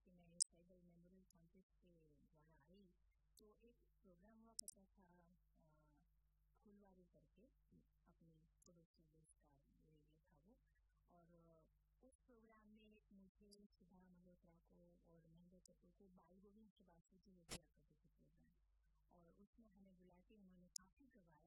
कि मैं tribal memorial contest के द्वारा आई तो एक प्रोग्राम हुआ करता था फुलवारी करके अपने पड़ोसी देश का ये था वो। और उस प्रोग्राम में मुझे सुधा मल्होत्रा को और महेंद्र कपूर को बाल गोविंद की बातचीत होती करती थी प्रोग्राम, और उसमें हमें बुला के उन्होंने काफ़ी गवाए